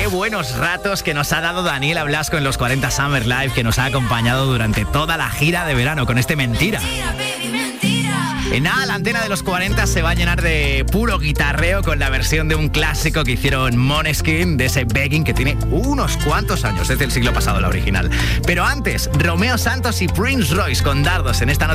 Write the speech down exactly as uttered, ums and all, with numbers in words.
Qué buenos ratos que nos ha dado Daniela Blasco en los cuarenta Summer Live, que nos ha acompañado durante toda la gira de verano con este Mentira. Y nada, la antena de los cuarenta se va a llenar de puro guitarreo con la versión de un clásico que hicieron Måneskin, de ese Begging, que tiene unos cuantos años, desde el siglo pasado la original. Pero antes, Romeo Santos y Prince Royce con Dardos en esta noche.